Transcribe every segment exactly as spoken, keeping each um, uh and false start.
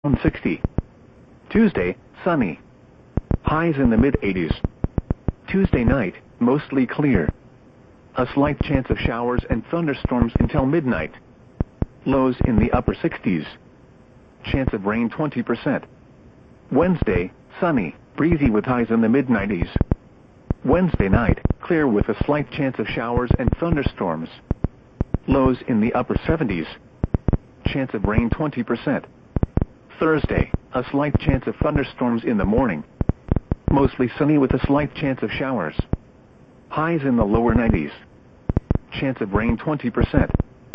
sixty. Tuesday, sunny. Highs in the mid eighties. Tuesday night, mostly clear. A slight chance of showers and thunderstorms until midnight. Lows in the upper sixties. Chance of rain twenty percent. Wednesday, sunny, breezy with highs in the mid nineties. Wednesday night, clear with a slight chance of showers and thunderstorms. Lows in the upper seventies. Chance of rain twenty percent. Thursday, a slight chance of thunderstorms in the morning. Mostly sunny with a slight chance of showers. Highs in the lower nineties. Chance of rain twenty percent.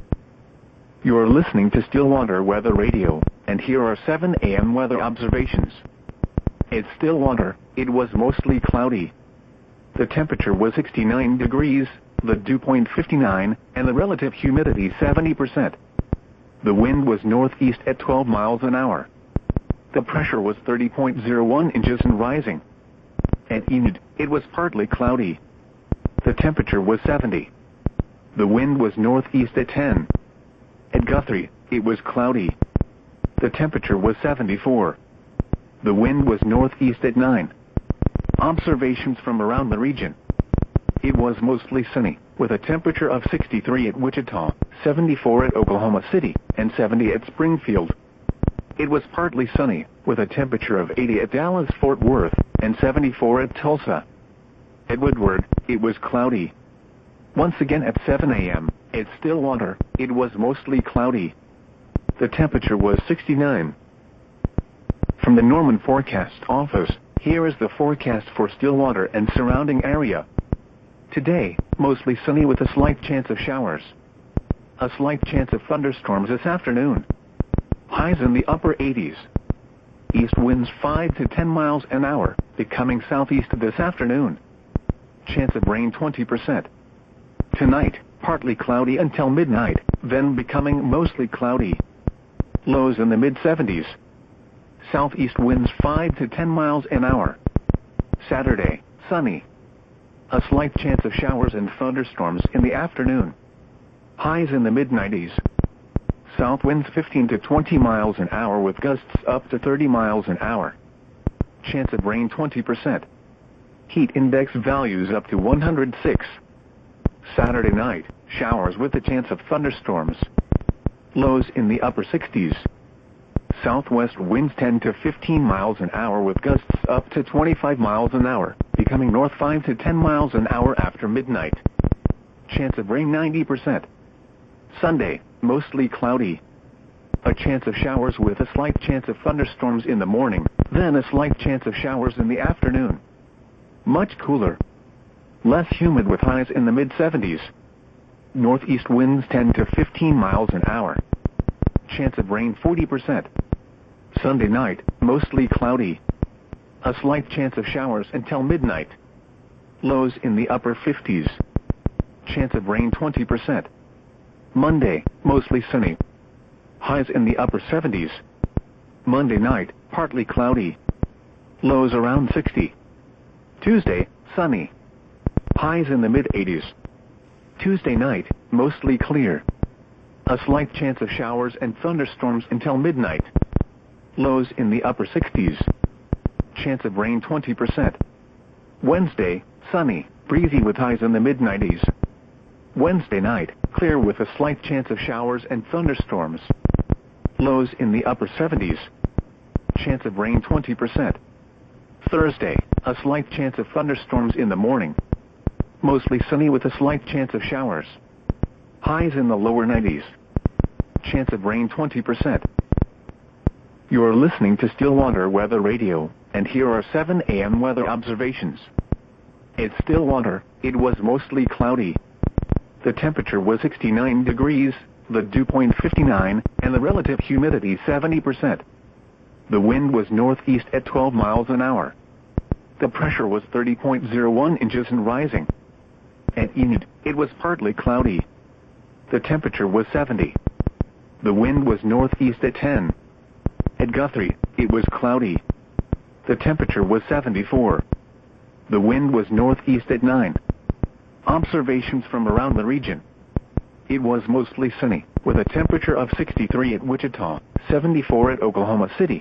You're listening to Stillwater Weather Radio, and here are seven A M weather observations. At Stillwater, it was mostly cloudy. The temperature was sixty-nine degrees, the dew point fifty-nine, and the relative humidity seventy percent. The wind was northeast at twelve miles an hour. The pressure was thirty point zero one inches and rising. At Enid, it was partly cloudy. The temperature was seventy. The wind was northeast at ten. At Guthrie, it was cloudy. The temperature was seventy-four. The wind was northeast at nine. Observations from around the region. It was mostly sunny, with a temperature of sixty-three at Wichita, seventy-four at Oklahoma City, and seventy at Springfield. It was partly sunny, with a temperature of eighty at Dallas-Fort Worth, and seventy-four at Tulsa. At Woodward, it was cloudy. Once again at seven A M, at Stillwater, it was mostly cloudy. The temperature was sixty-nine. From the Norman Forecast Office, here is the forecast for Stillwater and surrounding area. Today, mostly sunny with a slight chance of showers. A slight chance of thunderstorms this afternoon. Highs in the upper eighties. East winds five to ten miles an hour, becoming southeast this afternoon. Chance of rain twenty percent. Tonight, partly cloudy until midnight, then becoming mostly cloudy. Lows in the mid seventies. Southeast winds five to ten miles an hour. Saturday, sunny. A slight chance of showers and thunderstorms in the afternoon. Highs in the mid nineties. South winds fifteen to twenty miles an hour with gusts up to thirty miles an hour. Chance of rain twenty percent. Heat index values up to one hundred six. Saturday night, showers with a chance of thunderstorms. Lows in the upper sixties. Southwest winds ten to fifteen miles an hour with gusts up to twenty-five miles an hour, becoming north five to ten miles an hour after midnight. Chance of rain ninety percent. Sunday, mostly cloudy. A chance of showers with a slight chance of thunderstorms in the morning, then a slight chance of showers in the afternoon. Much cooler. Less humid with highs in the mid seventies. Northeast winds ten to fifteen miles an hour. Chance of rain forty percent. Sunday night, mostly cloudy. A slight chance of showers until midnight. Lows in the upper fifties. Chance of rain twenty percent. Monday, mostly sunny. Highs in the upper seventies. Monday night, partly cloudy. Lows around sixty. Tuesday, sunny. Highs in the mid eighties. Tuesday night, mostly clear. A slight chance of showers and thunderstorms until midnight. Lows in the upper sixties. Chance of rain twenty percent. Wednesday, sunny, breezy with highs in the mid nineties. Wednesday night, clear with a slight chance of showers and thunderstorms. Lows in the upper seventies. Chance of rain twenty percent. Thursday, a slight chance of thunderstorms in the morning. Mostly sunny with a slight chance of showers. Highs in the lower nineties. Chance of rain twenty percent. You're listening to Stillwater Weather Radio, and here are seven A M weather observations. At Stillwater, it was mostly cloudy. The temperature was sixty-nine degrees, the dew point fifty-nine, and the relative humidity seventy percent. The wind was northeast at twelve miles an hour. The pressure was thirty point zero one inches and rising. At Enid, it was partly cloudy. The temperature was seventy. The wind was northeast at ten. At Guthrie, it was cloudy. The temperature was seventy-four. The wind was northeast at nine. Observations from around the region. It was mostly sunny, with a temperature of sixty-three at Wichita, seventy-four at Oklahoma City,